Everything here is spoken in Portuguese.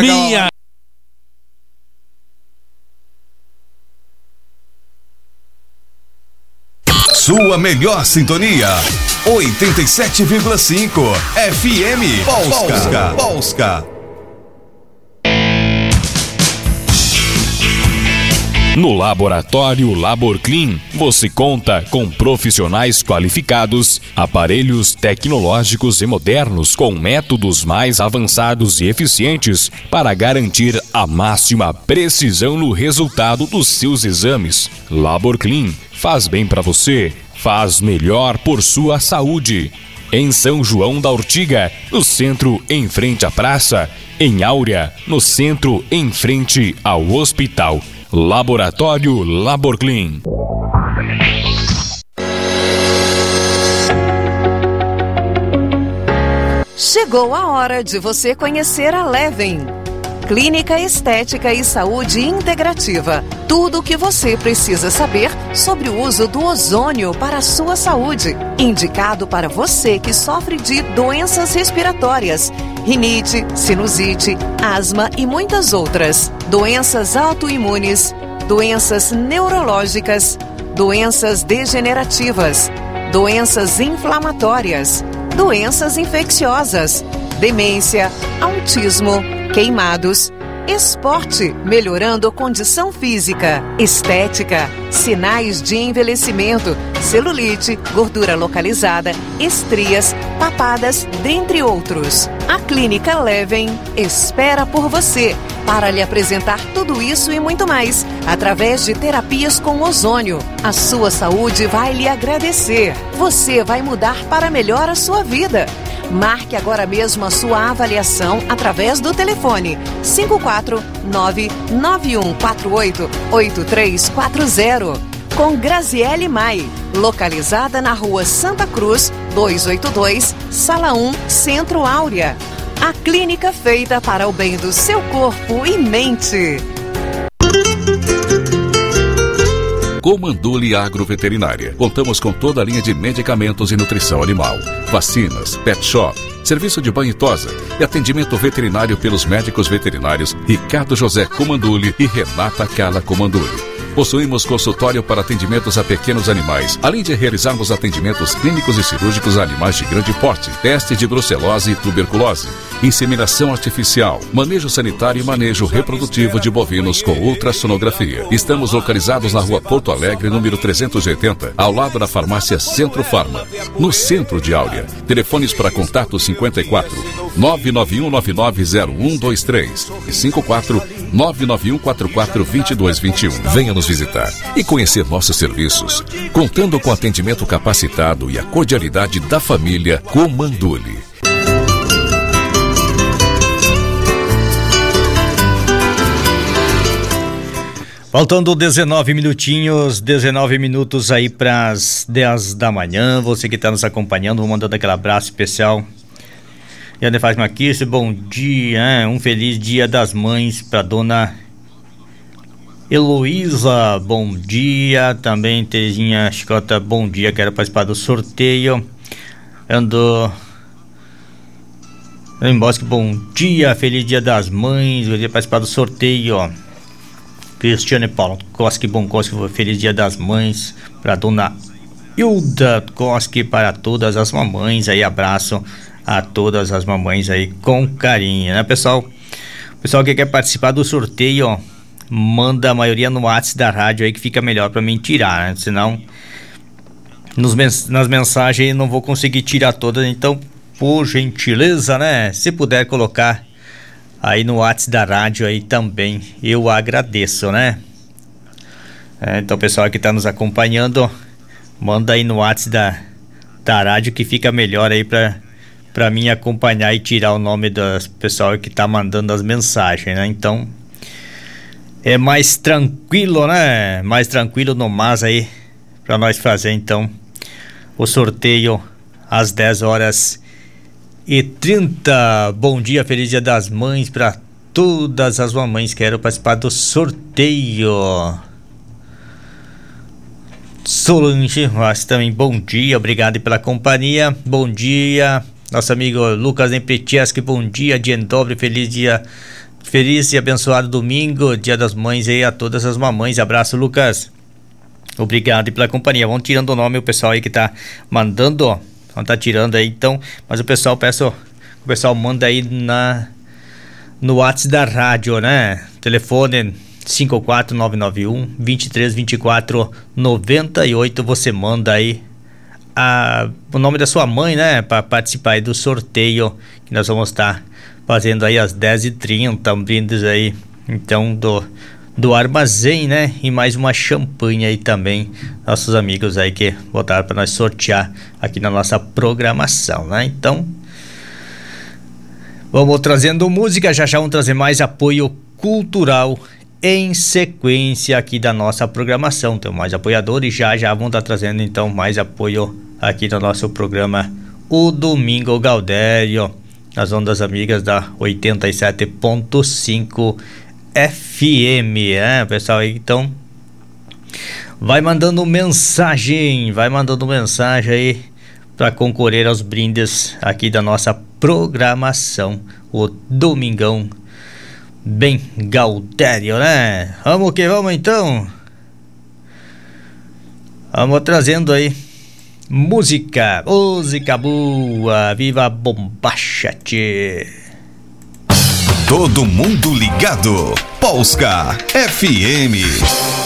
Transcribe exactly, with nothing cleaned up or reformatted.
Minha Sua melhor sintonia, oitenta e sete vírgula cinco F M Polska. Polska. No Laboratório LaborClean, você conta com profissionais qualificados, aparelhos tecnológicos e modernos com métodos mais avançados e eficientes para garantir a máxima precisão no resultado dos seus exames. LaborClean faz bem para você, faz melhor por sua saúde. Em São João da Ortiga, no centro em frente à praça, em Áurea, no centro em frente ao hospital. Laboratório LaborClean. Chegou a hora de você conhecer a Leven. Clínica Estética e Saúde Integrativa. Tudo o que você precisa saber sobre o uso do ozônio para a sua saúde. Indicado para você que sofre de doenças respiratórias, rinite, sinusite, asma e muitas outras. Doenças autoimunes, doenças neurológicas, doenças degenerativas, doenças inflamatórias, doenças infecciosas, demência, autismo, queimados, esporte, melhorando a condição física, estética, sinais de envelhecimento, celulite, gordura localizada, estrias, papadas, dentre outros. A Clínica Leven espera por você para lhe apresentar tudo isso e muito mais, através de terapias com ozônio. A sua saúde vai lhe agradecer. Você vai mudar para melhor a sua vida. Marque agora mesmo a sua avaliação através do telefone cinco quatro nove nove um quatro oito oito três quatro zero. Com Graziele Mai, localizada na Rua Santa Cruz, duzentos e oitenta e dois, Sala um, Centro Áurea. A clínica feita para o bem do seu corpo e mente. Comanduli Agroveterinária. Contamos com toda a linha de medicamentos e nutrição animal, vacinas, pet shop, serviço de banho e tosa e atendimento veterinário pelos médicos veterinários Ricardo José Comanduli e Renata Carla Comanduli. Possuímos consultório para atendimentos a pequenos animais, além de realizarmos atendimentos clínicos e cirúrgicos a animais de grande porte, teste de brucelose e tuberculose, inseminação artificial, manejo sanitário e manejo reprodutivo de bovinos com ultrassonografia. Estamos localizados na Rua Porto Alegre, número trezentos e oitenta, ao lado da farmácia Centro Farma, no centro de Áurea. Telefones para contato cinquenta e quatro, nove nove um nove nove zero um dois três e cinquenta e quatro, nove nove um quatro quatro dois dois dois um. Venha nos visitar e conhecer nossos serviços, contando com atendimento capacitado e a cordialidade da família Comanduli. Faltando dezenove minutinhos, dezenove minutos aí para as dez da manhã. Você que está nos acompanhando, vou mandando aquele abraço especial. E Ana Fátima Kirsten, bom dia, um feliz dia das mães para dona Heloísa, bom dia. Também Terezinha Chicota, bom dia, quero participar do sorteio. Ando em Bosque, bom dia, feliz dia das mães, eu queria participar do sorteio, ó. Cristiane Paulo Koski, bom Koski, feliz dia das mães para dona Hilda Koski, para todas as mamães aí, abraço a todas as mamães aí com carinho, né, pessoal? Pessoal que quer participar do sorteio, ó, manda a maioria no WhatsApp da rádio aí que fica melhor para mim tirar, né? Senão nos mens- nas mensagens não vou conseguir tirar todas, então por gentileza, né, se puder colocar aí no WhatsApp da rádio aí também, eu agradeço, né? É, então pessoal que tá nos acompanhando, manda aí no WhatsApp da, da rádio que fica melhor aí pra para mim acompanhar e tirar o nome das pessoal que tá mandando as mensagens, né? Então é mais tranquilo, né? Mais tranquilo no mas aí para nós fazer então o sorteio às dez horas e trinta. Bom dia, feliz dia das mães para todas as mamães. Quero participar do sorteio. Solange Vaz também, bom dia, obrigado pela companhia. Bom dia, nosso amigo Lucas Empretiaski, bom dia, dia dobre, feliz dia, Feliz e abençoado domingo, Dia das Mães aí a todas as mamães. Abraço, Lucas. Obrigado pela companhia. Vamos tirando o nome, o pessoal aí que tá mandando, ó. Não tá tirando aí, então. Mas o pessoal, peço, o pessoal manda aí na no WhatsApp da rádio, né? Telefone cinco quatro nove nove um, dois três dois quatro, nove oito. Você manda aí a, o nome da sua mãe, né? Para participar aí do sorteio que nós vamos estar fazendo aí às dez e trinta. Um brindes aí, então, do, do armazém, né? E mais uma champanhe aí também. Nossos amigos aí que botaram para nós sortear aqui na nossa programação, né? Então, vamos trazendo música. Já já vamos trazer mais apoio cultural em sequência aqui da nossa programação. Tem mais apoiadores, já já vão estar trazendo então mais apoio aqui no nosso programa O Domingo Gaudério, nas ondas amigas da oitenta e sete ponto cinco F M, né, pessoal? Então, vai mandando mensagem, vai mandando mensagem aí para concorrer aos brindes aqui da nossa programação, o Domingão bem Gaudério, né? Vamos que vamos então. Vamos trazendo aí música, música boa, viva a bombacha, tchê. Todo mundo ligado, Polska F M.